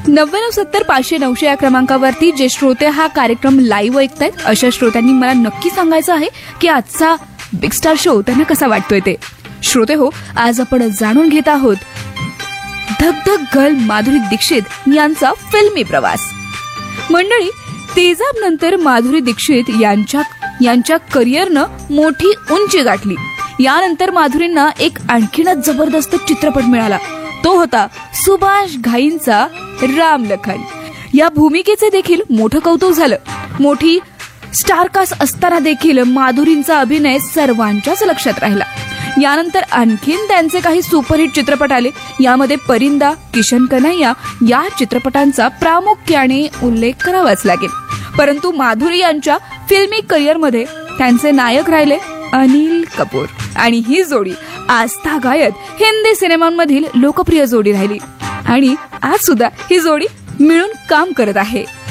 9970 या क्रमांकावरती जे श्रोते हा कार्यक्रम लाईव्ह ऐकतायत अशा श्रोत्यांनी मला नक्की सांगायचं आहे की आजचा बिग स्टार शो त्यांना कसा वाटतोय ते. श्रोते हो, आज आपण जाणून घेत आहोत धगधग गर्ल माधुरी दीक्षित यांचा फिल्मी प्रवास. मंडळी, तेजाब नंतर माधुरी दीक्षित यांच्या करिअरनं मोठी उंची गाठली. यानंतर माधुरींना एक आणखीनच जबरदस्त चित्रपट मिळाला. तो होता सुभाष घाईंचा राम लखन. या भूमिकेचे देखील मोठं कौतुक झालं. मोठी स्टारकास्ट असताना देखील माधुरींचा अभिनय सर्वांच्याच लक्षात राहिला. यानंतर आणखीन त्यांचे काही सुपरहिट चित्रपट आले. यामध्ये परिंदा, किशन कन्हैया या चित्रपटांचा प्रामुख्याने उल्लेख करावाच लागेल. परंतु माधुरी यांच्या फिल्मी करिअरमध्ये त्यांचे नायक राहिले अनिल कपूर आणि ही जोडी आजतागायत हिंदी सिनेमांमधील लोकप्रिय जोडी राहिली आणि आज सुद्धा ही जोडी मिळून काम करत आहे.